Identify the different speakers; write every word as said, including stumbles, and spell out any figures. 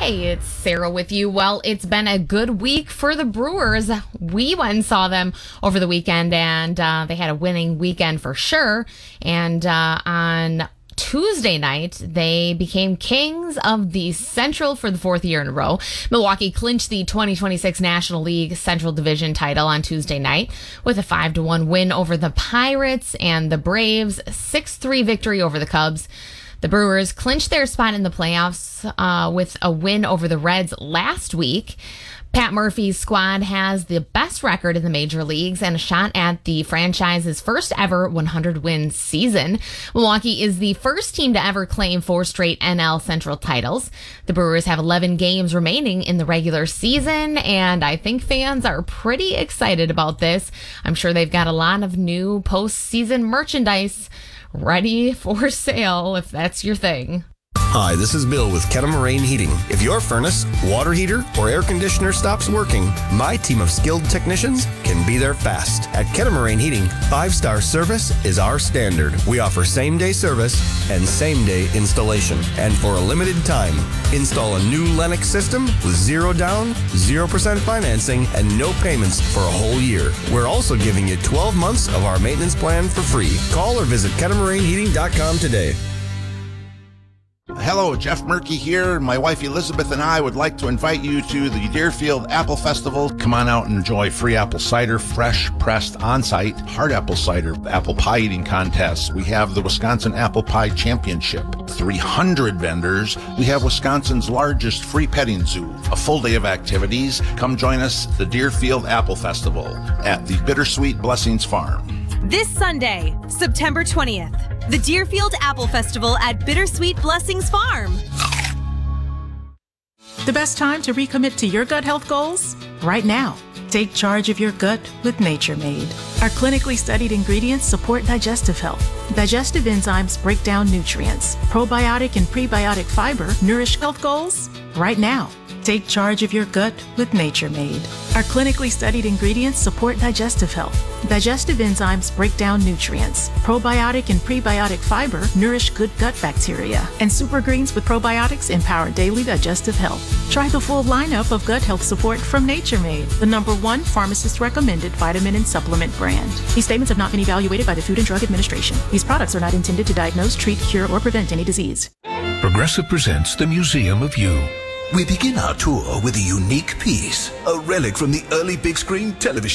Speaker 1: Hey, it's Sarah with you. Well, it's been a good week for the Brewers. We went and saw them over the weekend, and uh, they had a winning weekend for sure. And uh, on Tuesday night, they became kings of the Central for the fourth year in a row. Milwaukee clinched the twenty twenty-six National League Central Division title on Tuesday night with a five to one win over the Pirates, and the Braves six three victory over the Cubs. The Brewers clinched their spot in the playoffs uh, with a win over the Reds last week. Pat Murphy's squad has the best record in the major leagues and a shot at the franchise's first ever one hundred win season. Milwaukee is the first team to ever claim four straight N L Central titles. The Brewers have eleven games remaining in the regular season, and I think fans are pretty excited about this. I'm sure they've got a lot of new postseason merchandise ready for sale if that's your thing.
Speaker 2: Hi, this is Bill with Kettle-Moraine Heating. If your furnace, water heater, or air conditioner stops working, my team of skilled technicians can be there fast. At Kettle-Moraine Heating, five-star service is our standard. We offer same-day service and same-day installation. And for a limited time, install a new Lennox system with zero down, zero percent financing, and no payments for a whole year. We're also giving you twelve months of our maintenance plan for free. Call or visit Kettle Moraine Heating dot com today.
Speaker 3: Hello, Jeff Murky here. My wife Elizabeth and I would like to invite you to the Deerfield Apple Festival. Come on out and enjoy free apple cider, fresh pressed on-site, hard apple cider, apple pie eating contests. We have the Wisconsin Apple Pie Championship, three hundred vendors. We have Wisconsin's largest free petting zoo, a full day of activities. Come join us at the Deerfield Apple Festival at the Bittersweet Blessings Farm.
Speaker 4: This Sunday, September twentieth, the Deerfield Apple Festival at Bittersweet Blessings Farm.
Speaker 5: The best time to recommit to your gut health goals? Right now. Take charge of your gut with Nature Made. Our clinically studied ingredients support digestive health. Digestive enzymes break down nutrients. Probiotic and prebiotic fiber nourish health goals. Right now. Take charge of your gut with Nature Made. Our clinically studied ingredients support digestive health. Digestive enzymes break down nutrients. Probiotic and prebiotic fiber nourish good gut bacteria. And super greens with probiotics empower daily digestive health. Try the full lineup of gut health support from Nature Made, the number one pharmacist recommended vitamin and supplement brand. These statements have not been evaluated by the Food and Drug Administration. These products are not intended to diagnose, treat, cure, or prevent any disease.
Speaker 6: Progressive presents the Museum of You.
Speaker 7: We begin our tour with a unique piece, a relic from the early big screen television